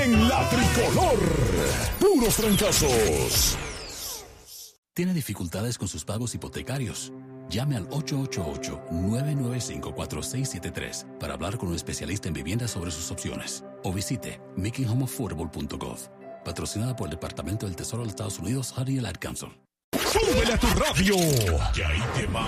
en la tricolor. Puros trancazos. ¿Tiene dificultades con sus pagos hipotecarios? Llame al 888-995-4673 para hablar con un especialista en vivienda sobre sus opciones. O visite makinghomeaffordable.gov. Patrocinada por el Departamento del Tesoro de los Estados Unidos, Honey Ad Council. ¡Súbele a tu radio! Y ahí te va